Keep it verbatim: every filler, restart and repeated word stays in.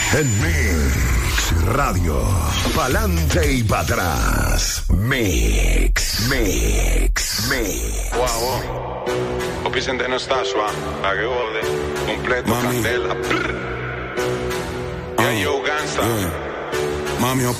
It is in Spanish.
En Mix Radio. Pa'lante y para atrás. Mix, mix, mix. Wow, wow. Opisente non sta su, a che ode. Completo, Mami. candela. Yeah, yo, gangsta. Yeah. Mami,